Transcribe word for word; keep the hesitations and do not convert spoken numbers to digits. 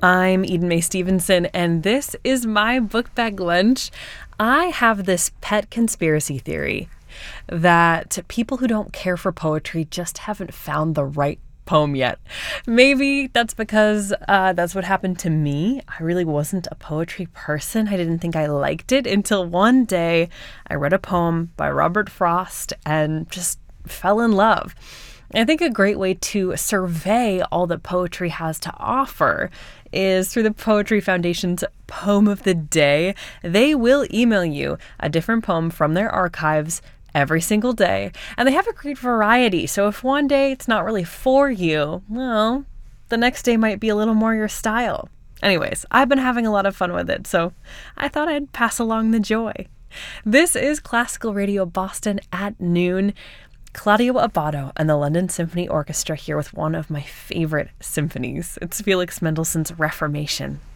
I'm Eden Mae Stevenson, and this is my book bag lunch. I have this pet conspiracy theory that people who don't care for poetry just haven't found the right poem yet. Maybe that's because uh, that's what happened to me. I really wasn't a poetry person. I didn't think I liked it until one day I read a poem by Robert Frost and just fell in love. I think a great way to survey all that poetry has to offer is through the Poetry Foundation's Poem of the Day. They will email you a different poem from their archives every single day, and they have a great variety. So if one day it's not really for you, well, the next day might be a little more your style. Anyways, I've been having a lot of fun with it, so I thought I'd pass along the joy. This is Classical Radio Boston at noon. Claudio Abbado and the London Symphony Orchestra here with one of my favorite symphonies. It's Felix Mendelssohn's Reformation.